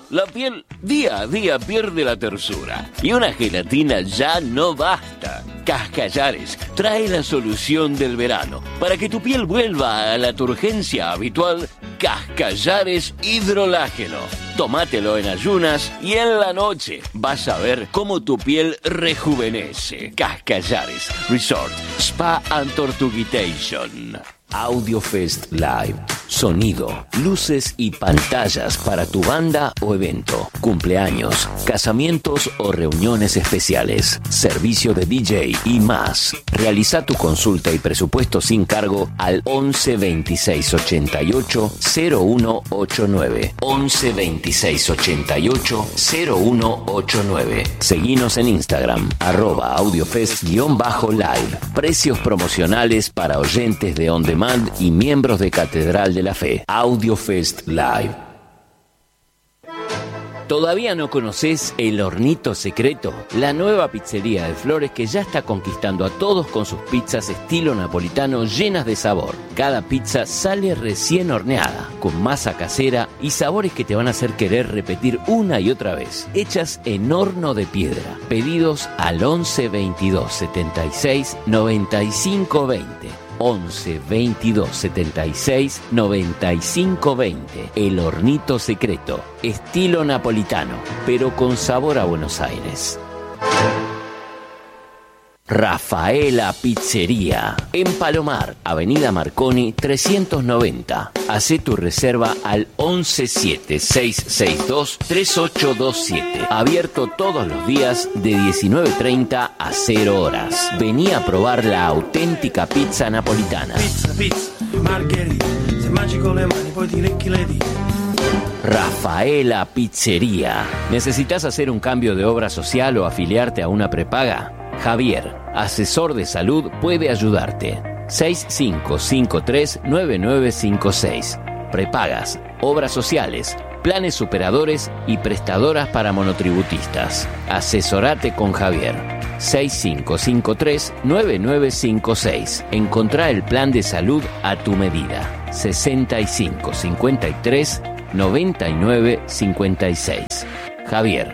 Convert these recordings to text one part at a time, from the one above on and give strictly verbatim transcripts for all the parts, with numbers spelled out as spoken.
La piel día a día pierde la tersura y una gelatina ya no basta. Cascallares trae la solución del verano para que tu piel vuelva a la turgencia habitual. Cascallares hidrolágeno. Tómatelo en ayunas y en la noche vas a ver cómo tu piel rejuvenece. Cascallares Resort Spa and Tortuguitation. Audiofest Live. Sonido, luces y pantallas para tu banda o evento, cumpleaños, casamientos o reuniones especiales, servicio de D J y más. Realiza tu consulta y presupuesto sin cargo al once veintiséis ochenta y ocho cero uno ochenta y nueve. once veintiséis ochenta y ocho cero uno ochenta y nueve. Seguinos en Instagram, arroba audiofest-live. Precios promocionales para oyentes de On Demand y miembros de Catedral de la Fe. Audiofest Live. ¿Todavía no conoces El Hornito Secreto? La nueva pizzería de Flores que ya está conquistando a todos con sus pizzas estilo napolitano llenas de sabor. Cada pizza sale recién horneada, con masa casera y sabores que te van a hacer querer repetir una y otra vez. Hechas en horno de piedra. Pedidos al once veintidós setenta y seis noventa y cinco veinte. once veintidós setenta y seis noventa y cinco veinte. El Hornito Secreto, estilo napolitano, pero con sabor a Buenos Aires. Rafaela Pizzería, en Palomar, Avenida Marconi trescientos noventa. Hacé tu reserva al once siete seis seis dos tres ocho dos siete. Abierto todos los días de diecinueve treinta a cero horas. Vení a probar la auténtica pizza napolitana. Pizza, pizza, margherita, se mangi con le mani, poi ti lecchi le dita. Rafaela Pizzería. ¿Necesitas hacer un cambio de obra social o afiliarte a una prepaga? Javier, asesor de salud, puede ayudarte. seis cinco cinco tres nueve nueve cinco seis. Prepagas, obras sociales, planes superadores y prestadoras para monotributistas. Asesorate con Javier. seis cinco cinco tres nueve nueve cinco seis. Encontrá el plan de salud a tu medida. sesenta y cinco cincuenta y tres noventa y nueve cincuenta y seis. Javier.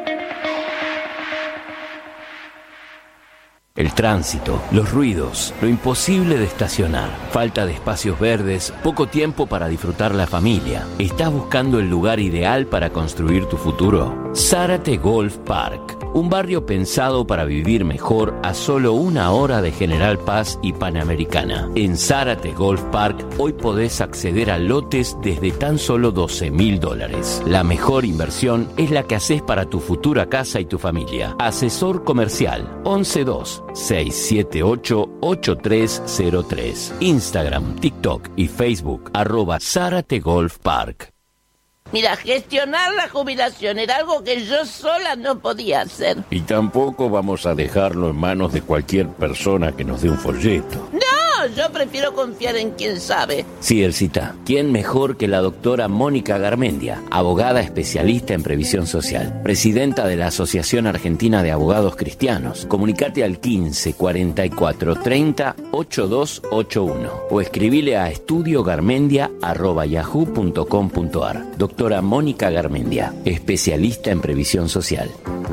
El tránsito, los ruidos, lo imposible de estacionar, falta de espacios verdes, poco tiempo para disfrutar la familia. ¿Estás buscando el lugar ideal para construir tu futuro? Zárate Golf Park, un barrio pensado para vivir mejor a solo una hora de General Paz y Panamericana. En Zárate Golf Park hoy podés acceder a lotes desde tan solo doce mil dólares. La mejor inversión es la que haces para tu futura casa y tu familia. Asesor comercial once dos seis siete ocho ocho tres cero tres. Instagram, TikTok y Facebook arroba Zárate Golf Park. Mira, gestionar la jubilación era algo que yo sola no podía hacer. Y tampoco vamos a dejarlo en manos de cualquier persona que nos dé un folleto. No, yo prefiero confiar en quien sabe. Sí, Elcita, ¿quién mejor que la doctora Mónica Garmendia, abogada especialista en previsión social, presidenta de la Asociación Argentina de Abogados Cristianos? Comunicate al quince cuarenta y cuatro treinta ochenta y dos ochenta y uno o escribile a estudiogarmendia arroba yahoo punto com punto ar. Doctora Mónica Garmendia, especialista en previsión social.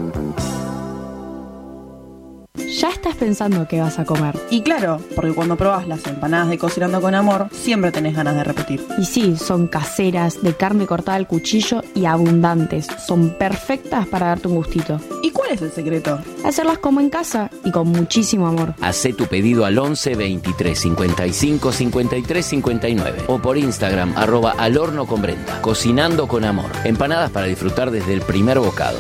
Ya estás pensando qué vas a comer. Y claro, porque cuando probás las empanadas de Cocinando con Amor, siempre tenés ganas de repetir. Y sí, son caseras, de carne cortada al cuchillo y abundantes. Son perfectas para darte un gustito. ¿Y cuál es el secreto? Hacerlas como en casa y con muchísimo amor. Hacé tu pedido al once veintitrés cincuenta y cinco cincuenta y tres cincuenta y nueve o por Instagram arroba al horno con Brenda. Cocinando con Amor. Empanadas para disfrutar desde el primer bocado.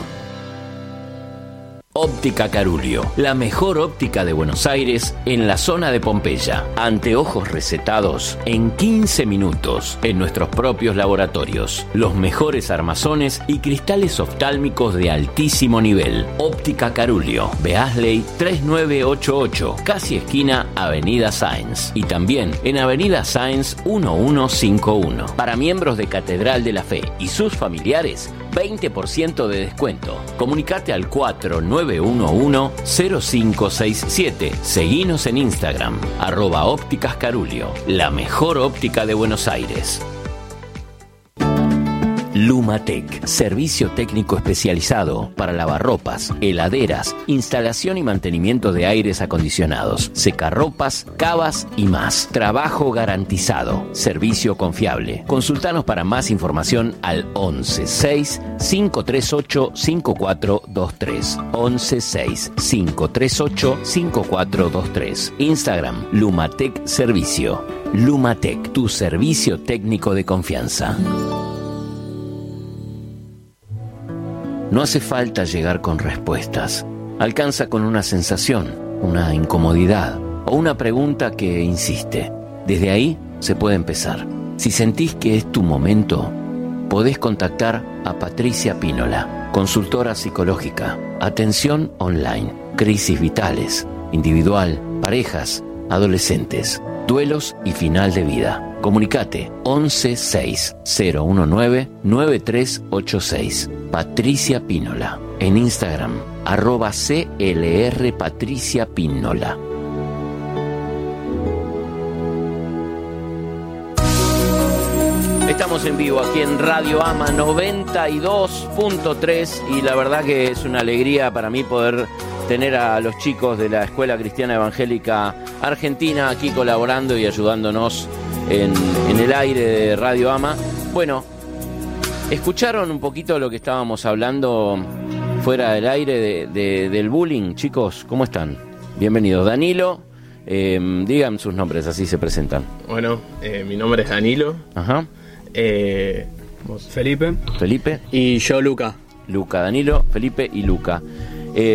Óptica Carulio, la mejor óptica de Buenos Aires en la zona de Pompeya. Anteojos recetados en quince minutos en nuestros propios laboratorios. Los mejores armazones y cristales oftálmicos de altísimo nivel. Óptica Carulio, Beasley tres nueve ocho ocho, casi esquina Avenida Sáenz. Y también en Avenida Sáenz once cincuenta y uno. Para miembros de Catedral de la Fe y sus familiares, veinte por ciento de descuento. Comunicate al cuatro nueve uno uno cero cinco seis siete. Seguinos en Instagram, arroba Ópticas Carulio, la mejor óptica de Buenos Aires. Lumatec, servicio técnico especializado para lavarropas, heladeras, instalación y mantenimiento de aires acondicionados, secarropas, cavas y más. Trabajo garantizado, servicio confiable. Consultanos para más información al once seis cinco tres ocho cinco cuatro dos tres. once seis cinco tres ocho cinco cuatro dos tres. Instagram Lumatec Servicio. Lumatec, tu servicio técnico de confianza. No hace falta llegar con respuestas. Alcanza con una sensación, una incomodidad o una pregunta que insiste. Desde ahí se puede empezar. Si sentís que es tu momento, podés contactar a Patricia Pínola, consultora psicológica, atención online, crisis vitales, individual, parejas, adolescentes, duelos y final de vida. Comunicate once seis cero uno nueve nueve tres ocho seis. Patricia Pínola. En Instagram, arroba C L R Patricia Pínola. Estamos en vivo aquí en Radio Ama noventa y dos punto tres y la verdad que es una alegría para mí poder tener a los chicos de la Escuela Cristiana Evangélica Argentina aquí colaborando y ayudándonos en, en el aire de Radio Ama. Bueno, ¿escucharon un poquito lo que estábamos hablando fuera del aire de, de, del bullying? Chicos, ¿cómo están? Bienvenidos. Danilo, eh, digan sus nombres, así se presentan. Bueno, eh, mi nombre es Danilo. Ajá. Eh, Felipe. Felipe. Y yo, Luca. Luca, Danilo, Felipe y Luca. Eh,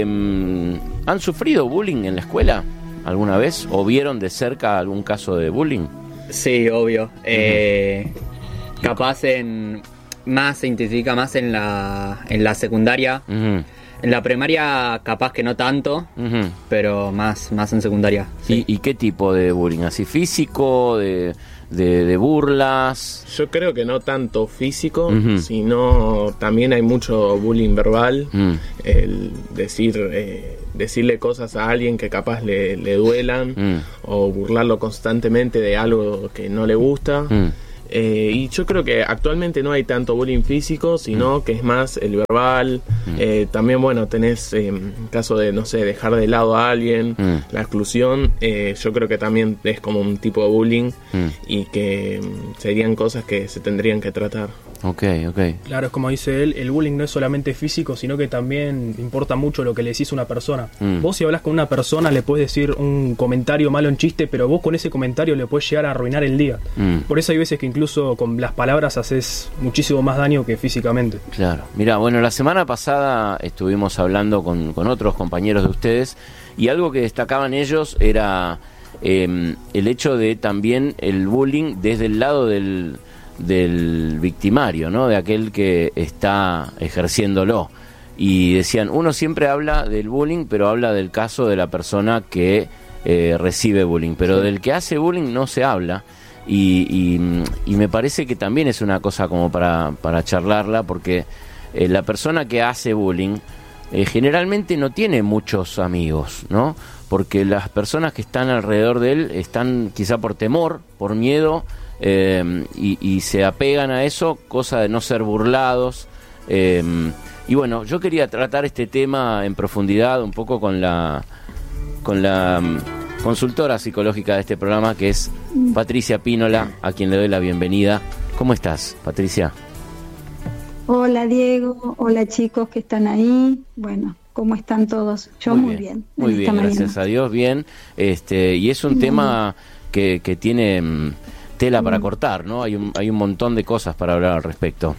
¿Han sufrido bullying en la escuela alguna vez? ¿O vieron de cerca algún caso de bullying? Sí, obvio. Uh-huh. Eh, capaz en... Más se intensifica más en la, en la secundaria. Uh-huh. En la primaria capaz que no tanto, uh-huh. pero más, más en secundaria. Sí. ¿Y, ¿Y qué tipo de bullying? ¿Así físico? ¿De, de, de burlas? Yo creo que no tanto físico, uh-huh. sino también hay mucho bullying verbal. Uh-huh. El decir... Eh, decirle cosas a alguien que capaz le, le duelan, uh-huh. o burlarlo constantemente de algo que no le gusta. Uh-huh. Eh, y yo creo que actualmente no hay tanto bullying físico, sino mm. que es más el verbal. Mm. Eh, también, bueno, tenés eh, caso de, no sé, dejar de lado a alguien, mm. la exclusión. Eh, yo creo que también es como un tipo de bullying mm. y que mm, serían cosas que se tendrían que tratar. Ok, ok. Claro, es como dice él, el bullying no es solamente físico, sino que también importa mucho lo que le decís a una persona. Mm. Vos si hablas con una persona le puedes decir un comentario malo en chiste, pero vos con ese comentario le puedes llegar a arruinar el día. Mm. Por eso hay veces que incluso con las palabras haces muchísimo más daño que físicamente. Claro. Mira, bueno, la semana pasada estuvimos hablando con, con otros compañeros de ustedes y algo que destacaban ellos era eh, el hecho de también el bullying desde el lado del... del victimario, ¿no? De aquel que está ejerciéndolo. Y decían, uno siempre habla del bullying, pero habla del caso de la persona que eh, recibe bullying, pero sí. del que hace bullying no se habla. Y, y, y me parece que también es una cosa como para, para charlarla, porque eh, la persona que hace bullying eh, generalmente no tiene muchos amigos, ¿no? Porque las personas que están alrededor de él están quizá por temor, por miedo, Eh, y, y se apegan a eso, cosa de no ser burlados. Eh, y bueno, yo quería tratar este tema en profundidad un poco con la con la um, consultora psicológica de este programa, que es Patricia Pínola, a quien le doy la bienvenida. ¿Cómo estás, Patricia? Hola, Diego. Hola, chicos que están ahí. Bueno, ¿cómo están todos? Yo muy, muy bien. bien muy bien, mañana. Gracias a Dios, bien. Este, y es un muy tema que, que tiene... Um, tela para cortar, ¿no? Hay un, hay un montón de cosas para hablar al respecto.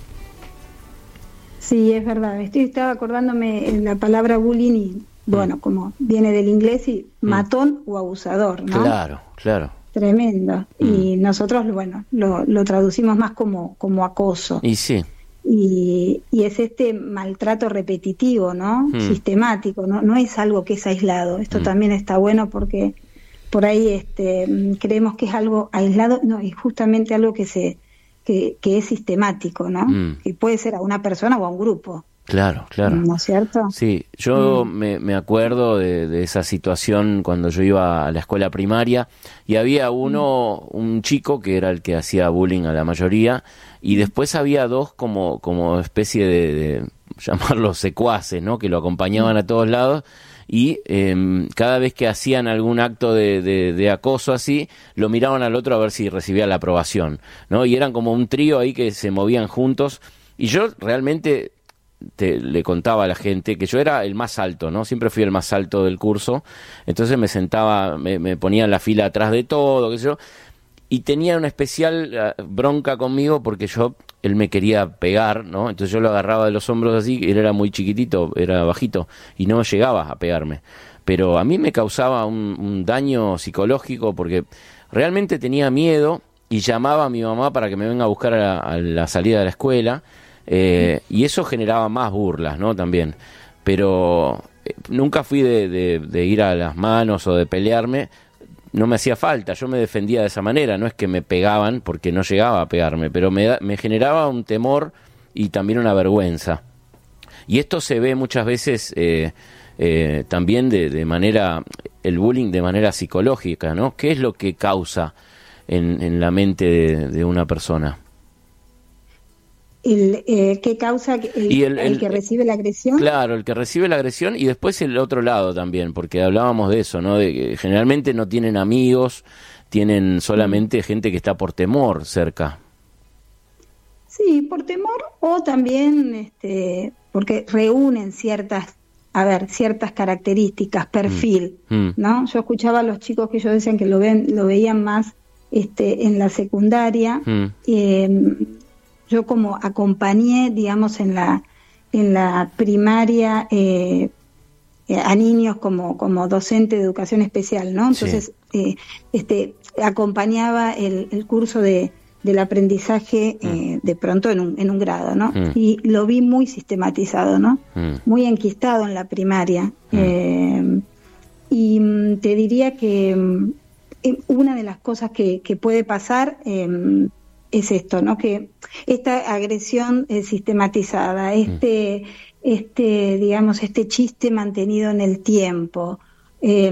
Sí, es verdad. Estoy estaba acordándome en la palabra bullying y, bueno, mm. como viene del inglés y matón mm. o abusador, ¿no? Claro, claro. Tremendo. Mm. Y nosotros, bueno, lo, lo traducimos más como, como acoso. Y sí. Y, y es este maltrato repetitivo, ¿no? Mm. Sistemático, ¿no? No es algo que es aislado. Esto mm. también está bueno porque... por ahí este, creemos que es algo aislado, no, es justamente algo que se que, que es sistemático, ¿no? Mm. Que puede ser a una persona o a un grupo, Claro, claro. ¿No es cierto? Sí, yo Mm. me, me acuerdo de, de esa situación cuando yo iba a la escuela primaria y había uno, un chico que era el que hacía bullying a la mayoría y después había dos como, como especie de, de llamarlos secuaces, ¿no? Que lo acompañaban a todos lados y eh, cada vez que hacían algún acto de, de, de acoso así, lo miraban al otro a ver si recibía la aprobación, ¿no? Y eran como un trío ahí que se movían juntos y yo realmente... Te, le contaba a la gente que yo era el más alto, ¿no? Siempre fui el más alto del curso, entonces me sentaba, me, me ponía en la fila atrás de todo, qué sé yo, y tenía una especial uh, bronca conmigo porque yo, él me quería pegar, ¿no? Entonces yo lo agarraba de los hombros así, él era muy chiquitito, era bajito, y no llegaba a pegarme, pero a mí me causaba un, un daño psicológico porque realmente tenía miedo y llamaba a mi mamá para que me venga a buscar a la, a la salida de la escuela. Eh, y eso generaba más burlas, ¿no? También. Pero eh, nunca fui de, de, de ir a las manos o de pelearme. No me hacía falta, yo me defendía de esa manera. No es que me pegaban porque no llegaba a pegarme, pero me, da, me generaba un temor y también una vergüenza. Y esto se ve muchas veces eh, eh, también de, de manera, el bullying de manera psicológica, ¿no? ¿Qué es lo que causa en, en la mente de, de una persona? El, eh, ¿Qué causa el, Y el- el el- que recibe la agresión? Claro, el que recibe la agresión y después el otro lado también, porque hablábamos de eso, ¿no? De que generalmente no tienen amigos, tienen solamente gente que está por temor cerca. Sí, por temor o también este, porque reúnen ciertas, a ver, ciertas características, perfil, Mm. ¿no? Yo escuchaba a los chicos que ellos decían que lo ven, lo veían más este, en la secundaria. Mm. Eh, yo como acompañé, digamos, en la en la primaria eh, eh, a niños como como docente de educación especial, ¿no? Entonces, eh, este acompañaba el, el curso de del aprendizaje eh, de pronto en un en un grado, ¿no? Mm. Y lo vi muy sistematizado, ¿no? Mm. Muy enquistado en la primaria. Eh, y mm, te diría que mm, eh, una de las cosas que, que puede pasar eh, es esto, ¿no? Que esta agresión eh, sistematizada, este, este, digamos, este chiste mantenido en el tiempo, eh,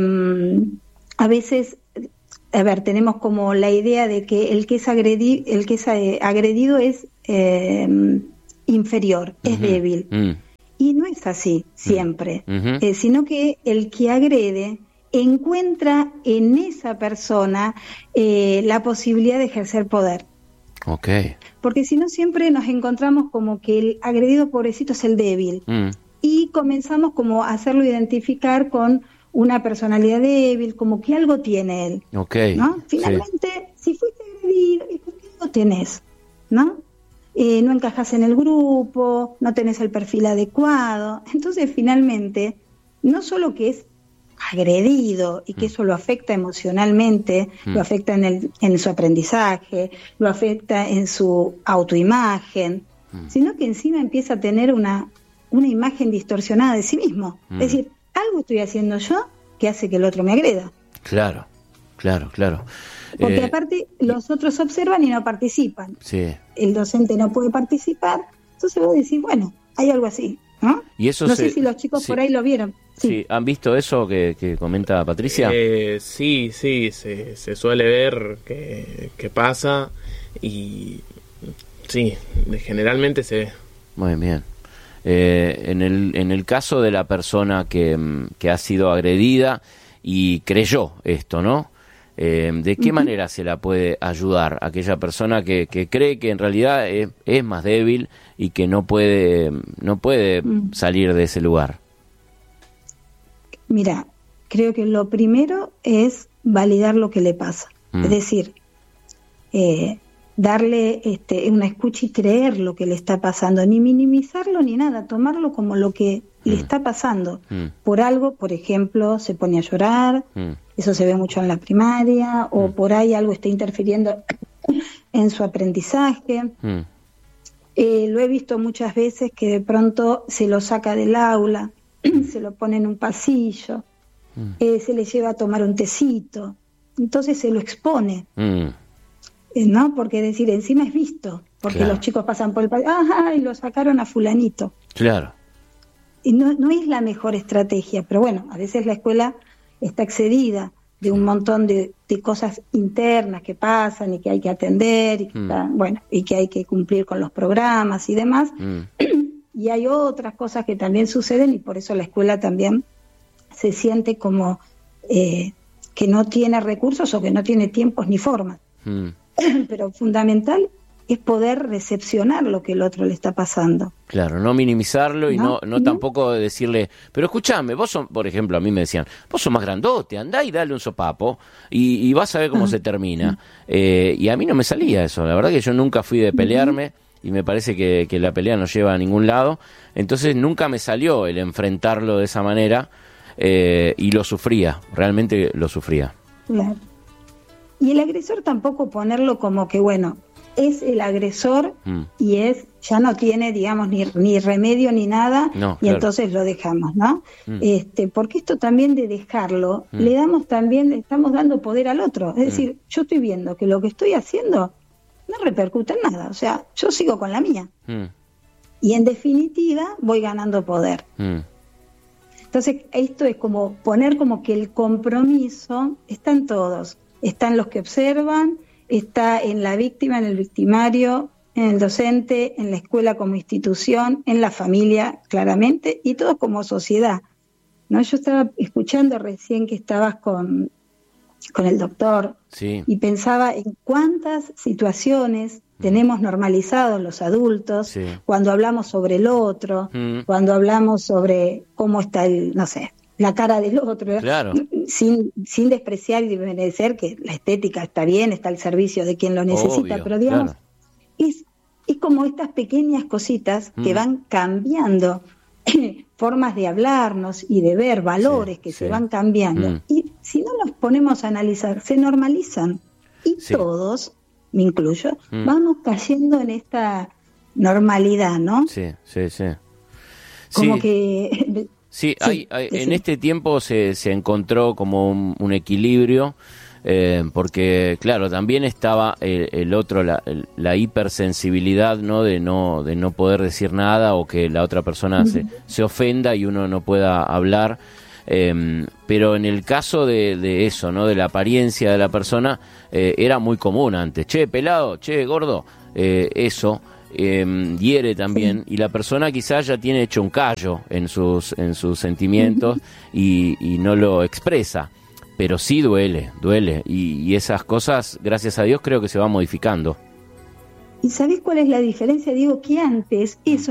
a veces, a ver, tenemos como la idea de que el que es agredi- el que es eh, agredido es eh, inferior, es Ujú. débil. Mm. Y no es así siempre, Ujú. eh, sino que el que agrede encuentra en esa persona eh, la posibilidad de ejercer poder. Ok. Porque si no siempre nos encontramos como que el agredido pobrecito es el débil Mm. y comenzamos como a hacerlo identificar con una personalidad débil, como que algo tiene él, Ok. ¿no? Sí. Finalmente, si fuiste agredido, ¿y por qué algo tenés? ¿No? Eh, no encajas en el grupo, no tenés el perfil adecuado. Entonces, finalmente, no solo que es agredido y que eso lo afecta emocionalmente, Mm. lo afecta en, el, en su aprendizaje, lo afecta en su autoimagen, sino que encima empieza a tener una, una imagen distorsionada de sí mismo. Mm. Es decir, algo estoy haciendo yo que hace que el otro me agreda. Claro, claro, claro. Porque Eh, aparte los otros observan y no participan. sí. El docente no puede participar, entonces vos decís, bueno, hay algo así, ¿no? Y eso no se- sé si los chicos sí. por ahí lo vieron. Sí. ¿Han visto eso que, que comenta Patricia? Eh, sí, sí, se, se suele ver que, que pasa y sí, generalmente se ve. Muy bien. Eh, en, el, en el caso de la persona que, mm, que ha sido agredida y creyó esto, ¿no? Eh, ¿De qué Ujú. manera se la puede ayudar a aquella persona que, que cree que en realidad es, es más débil y que no puede, no puede Mm. salir de ese lugar? Mira, creo que lo primero es validar lo que le pasa. Mm. Es decir, eh, darle este, una escucha y creer lo que le está pasando, ni minimizarlo ni nada, tomarlo como lo que le está pasando. Mm. Por algo, por ejemplo, se pone a llorar, Mm. eso se ve mucho en la primaria, o por ahí algo está interfiriendo en su aprendizaje. Mm. Eh, lo he visto muchas veces que de pronto se lo saca del aula, se lo pone en un pasillo, Mm. eh, se le lleva a tomar un tecito, entonces se lo expone, Mm. eh, ¿no? Porque decir, encima es visto, porque Claro. los chicos pasan por el pasillo, ajá, y lo sacaron a fulanito. Claro, no, no es la mejor estrategia, pero bueno, a veces la escuela está excedida de un montón de, de cosas internas que pasan y que hay que atender y que, mm. está, bueno, y que hay que cumplir con los programas y demás. Mm. Y hay otras cosas que también suceden y por eso la escuela también se siente como eh, que no tiene recursos o que no tiene tiempos ni formas. Mm. Pero fundamental es poder recepcionar lo que el otro le está pasando. Claro, no minimizarlo y no, no, no tampoco decirle, pero escúchame, vos sos, por ejemplo, a mí me decían, vos sos más grandote, andá y dale un sopapo y, y vas a ver cómo ah. se termina. Eh, y a mí no me salía eso, la verdad que yo nunca fui de pelearme y me parece que, que la pelea no lleva a ningún lado, entonces nunca me salió el enfrentarlo de esa manera eh, y lo sufría, realmente lo sufría. Claro. Y el agresor tampoco ponerlo como que, bueno, es el agresor mm. y es ya no tiene, digamos, ni, ni remedio ni nada, no, y claro. entonces lo dejamos, ¿no? Mm. Este, porque esto también de dejarlo, mm. le damos también, estamos dando poder al otro. Es mm. decir, yo estoy viendo que lo que estoy haciendo no repercute en nada, o sea, yo sigo con la mía. Mm. Y en definitiva voy ganando poder. Mm. Entonces, esto es como poner como que el compromiso está en todos. Está en los que observan, está en la víctima, en el victimario, en el docente, en la escuela como institución, en la familia, claramente, y todos como sociedad, ¿no? Yo estaba escuchando recién que estabas con, con el doctor sí. y pensaba en cuántas situaciones tenemos normalizados los adultos sí. cuando hablamos sobre el otro, mm. cuando hablamos sobre cómo está el, no sé, la cara del otro, claro. sin, sin despreciar y desmerecer que la estética está bien, está al servicio de quien lo necesita, Obvio, pero digamos, claro. es, es como estas pequeñas cositas mm. que van cambiando formas de hablarnos y de ver, valores sí, que sí. se van cambiando. Mm. Y si no nos ponemos a analizar, se normalizan. Y sí. todos, me incluyo, mm. vamos cayendo en esta normalidad, ¿no? Sí, sí, sí. Como sí. que... Sí, hay, hay, en este tiempo se, se encontró como un, un equilibrio, eh, porque claro, también estaba el, el otro, la, la hipersensibilidad, ¿no? De no de no poder decir nada o que la otra persona uh-huh. se, se ofenda y uno no pueda hablar. Eh, pero en el caso de, de eso, ¿no? De la apariencia de la persona, eh, era muy común antes. Che, pelado, che, gordo, eh, eso... Eh, hiere también sí. y la persona quizás ya tiene hecho un callo en sus en sus sentimientos y, y no lo expresa, pero sí duele, duele y, y esas cosas, gracias a Dios, creo que se van modificando. ¿Y sabés cuál es la diferencia? Digo que antes eso